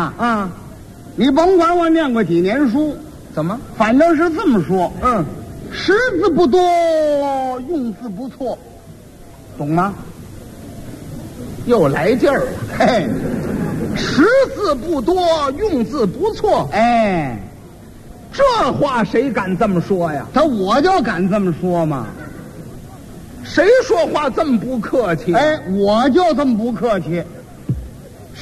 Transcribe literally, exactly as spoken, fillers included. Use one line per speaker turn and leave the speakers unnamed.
啊
啊，
你甭管我念过几年书，
怎么？
反正是这么说，
嗯，
识字不多，用字不错，懂吗？
又来劲儿了。
嘿，
识字不多，用字不错，
哎，
这话谁敢这么说呀？
他我就敢这么说嘛。
谁说话这么不客气？
哎，我就这么不客气。